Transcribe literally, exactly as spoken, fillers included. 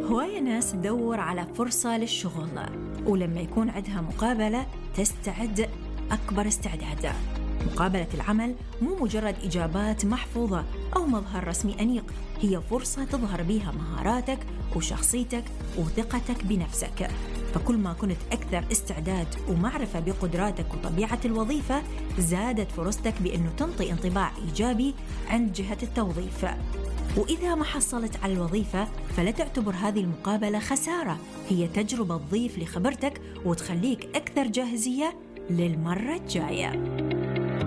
هواية ناس تدور على فرصة للشغل، ولما يكون عندها مقابلة تستعد أكبر استعداد. مقابلة العمل مو مجرد إجابات محفوظة أو مظهر رسمي أنيق، هي فرصة تظهر بيها مهاراتك وشخصيتك وثقتك بنفسك. فكل ما كنت أكثر استعداد ومعرفة بقدراتك وطبيعة الوظيفة، زادت فرصتك بأنه تنطي انطباع إيجابي عند جهة التوظيف. وإذا ما حصلت على الوظيفة فلا تعتبر هذه المقابلة خسارة، هي تجربة تضيف لخبرتك وتخليك أكثر جاهزية للمرة الجاية.